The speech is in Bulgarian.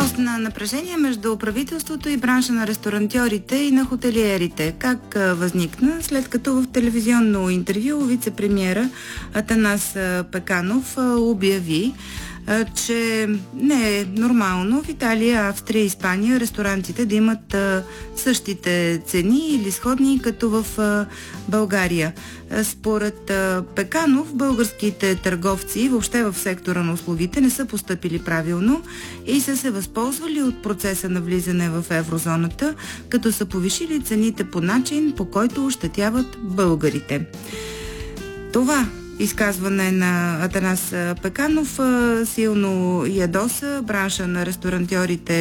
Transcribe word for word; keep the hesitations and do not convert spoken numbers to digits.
Доста на напрежение между правителството и бранша на ресторантьорите и на хотелиерите. Как възникна? След като в телевизионно интервю вице-премиера Атанас Пеканов обяви, че не е нормално в Италия, Австрия и Испания ресторантите да имат същите цени или сходни като в България. Според Пеканов, българските търговци въобще в сектора на услугите не са постъпили правилно и са се възползвали от процеса на влизане в еврозоната, като са повишили цените по начин, по който ощетяват българите. Това изказване на Атанас Пеканов силно ядоса бранша на ресторантьорите